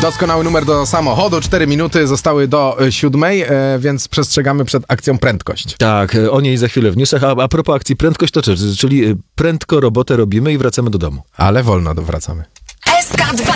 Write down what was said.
Doskonały numer do samochodu. 4 minuty zostały do 7, więc przestrzegamy przed akcją prędkość. Tak, o niej za chwilę w newsach. A propos akcji prędkość to czyli prędko robotę robimy i wracamy do domu. Ale wolno wracamy. SK2